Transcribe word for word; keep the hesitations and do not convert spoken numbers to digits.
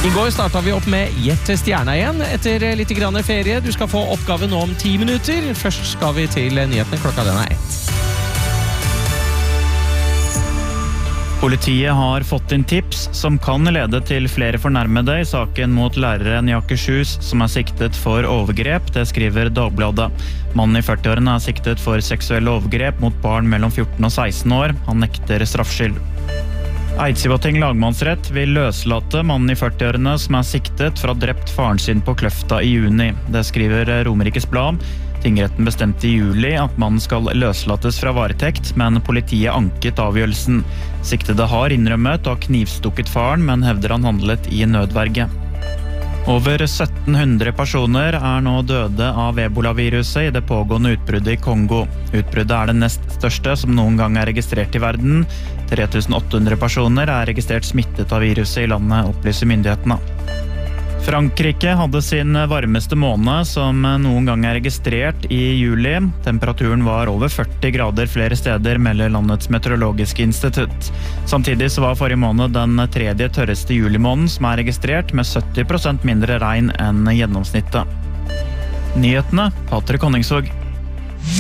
I går startet vi opp med Gjett til stjerna igjen, etter litt grann ferie. Du skal få oppgaven nå om ti minutter. Først skal vi til nyhetene, klokka den er ett. Politiet har fått inn tips som kan lede til flere fornærmede i saken mot læreren i Akershus som er siktet for overgrep, det skriver Dagbladet. Mannen i førtiårene er siktet for seksuelle overgrep mot barn mellom fjorten og seksten år. Han nekter straffskyld. Eidsivating lagmannsrett vil løslate mannen i førtiårene som er siktet for å ha drept faren sin på Kløfta i juni. Det skriver Romerikes Blad. Tingretten bestemte i juli at mannen skal løslates fra varetekt, men politiet anket avgjørelsen. Siktede har innrømmet og knivstukket faren, men hevder han handlet i nødverge. Over sytten hundre personer er nå døde av ebola-viruset i det pågående utbruddet i Kongo. Utbruddet er det nest største som noen gang er registrert i verden. tre tusen åtte hundre personer er registrert smittet av viruset i landet, opplyser myndighetene. Frankrike hadde sin varmeste måned som noen gang er registrert i juli. Temperaturen var over førti grader flere steder, melder landets meteorologiske institutt. Samtidig så var forrige måned den tredje tørreste julimåneden som er registrert, med sytti prosent mindre regn enn gjennomsnittet. Nyhetene, Patrick Honningsvåg.